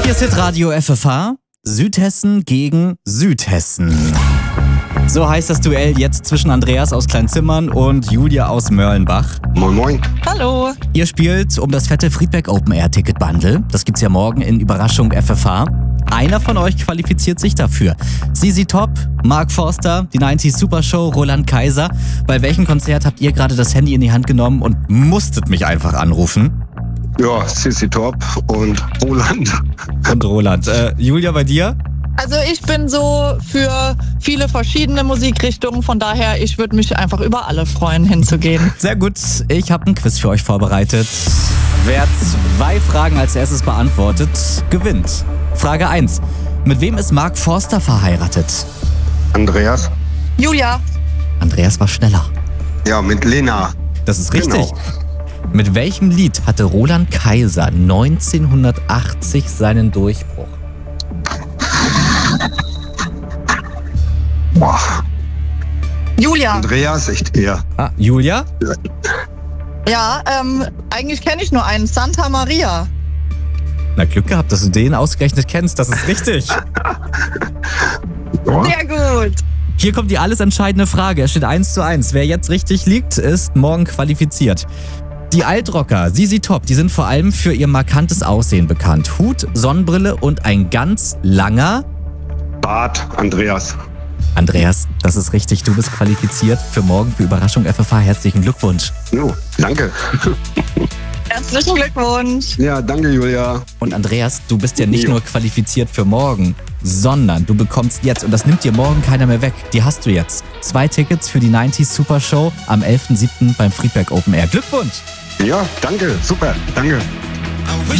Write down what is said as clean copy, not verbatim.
Hier ist Hitradio FFH, Südhessen gegen Südhessen. So heißt das Duell jetzt zwischen Andreas aus Kleinzimmern und Julia aus Mörlenbach. Moin Moin. Hallo. Ihr spielt um das fette Friedberg Open Air Ticket Bundle. Das gibt's ja morgen in Überraschung FFH. Einer von euch qualifiziert sich dafür. ZZ Top, Mark Forster, die 90s Super Show, Roland Kaiser. Bei welchem Konzert habt ihr gerade das Handy in die Hand genommen und musstet mich einfach anrufen? Ja, ZZ Top und Roland. Und Roland. Julia, bei dir? Also ich bin so für viele verschiedene Musikrichtungen, von daher, ich würde mich einfach über alle freuen, hinzugehen. Sehr gut, ich habe ein Quiz für euch vorbereitet. Wer 2 Fragen als erstes beantwortet, gewinnt. Frage 1. Mit wem ist Mark Forster verheiratet? Andreas. Julia. Andreas war schneller. Ja, mit Lena. Das ist richtig. Genau. Mit welchem Lied hatte Roland Kaiser 1980 seinen Durchbruch? Boah. Julia. Andreas, echt eher. Julia? Ja, eigentlich kenne ich nur einen, Santa Maria. Na, Glück gehabt, dass du den ausgerechnet kennst. Das ist richtig. Ja. Sehr gut. Hier kommt die alles entscheidende Frage. Es steht 1:1. Wer jetzt richtig liegt, ist morgen qualifiziert. Die Altrocker, ZZ Top, die sind vor allem für ihr markantes Aussehen bekannt. Hut, Sonnenbrille und ein ganz langer... Bart, Andreas. Andreas, das ist richtig. Du bist qualifiziert für morgen für Überraschung FFH. Herzlichen Glückwunsch. Jo, danke. Herzlichen Glückwunsch. Ja, danke Julia. Und Andreas, du bist ja nicht Ja. nur qualifiziert für morgen, sondern du bekommst jetzt, und das nimmt dir morgen keiner mehr weg, die hast du jetzt, 2 Tickets für die 90s Super Show am 11.07. beim Friedberg Open Air. Glückwunsch! Ja, danke, super, danke.